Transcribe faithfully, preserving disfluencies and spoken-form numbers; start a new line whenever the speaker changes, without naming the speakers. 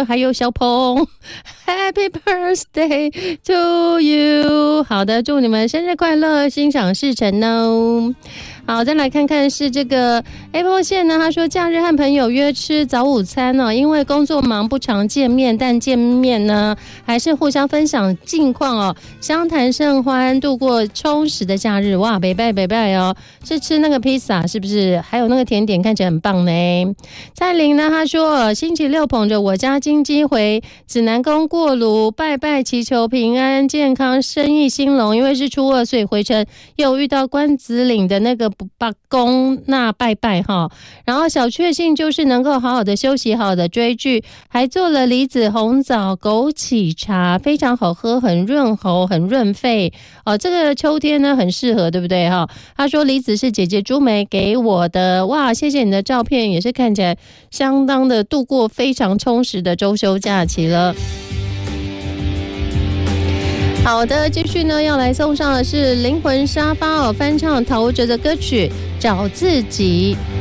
乐，还有小鹏 Happy birthday to you。 好的，祝你们生日快乐，心想事成哦。好，再来看看是这个 Apple 线呢，他说假日和朋友约吃早午餐哦，因为工作忙不常见面，但见面呢还是互相分享近况哦，相谈甚欢，度过充实的假日。哇，北拜北拜哦，是吃那个披萨是不是？还有那个甜点看起来很棒呢。蔡玲呢，他说星期六捧着我家金鸡回指南宫过炉拜拜，祈求平安健康，生意兴隆。因为是初二，所以回程又遇到关子岭的那个八公那拜拜哈。然后小确幸就是能够好好的休息，好好的追剧，还做了梨子红枣枸杞茶，非常好喝，很润喉，很润肺哦。这个秋天呢很适合，对不对哈？他说梨子是姐姐朱梅给我的，哇，谢谢你的照片，也是看起来相当的度过非常充实的周休假期了。好的，继续呢要来送上的是灵魂沙发哦，翻唱陶喆的歌曲《找自己》。